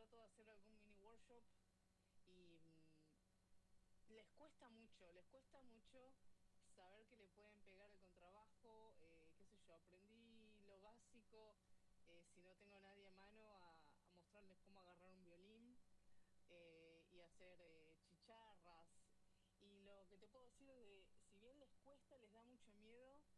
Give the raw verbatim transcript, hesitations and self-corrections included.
trato de hacer algún mini workshop y mm, les cuesta mucho, les cuesta mucho saber que le pueden pegar el contrabajo, eh, qué sé yo, aprendí lo básico, eh, si no tengo nadie a mano a, a mostrarles cómo agarrar un violín eh, y hacer eh, chicharras. Y lo que te puedo decir es de, si bien les cuesta, les da mucho miedo,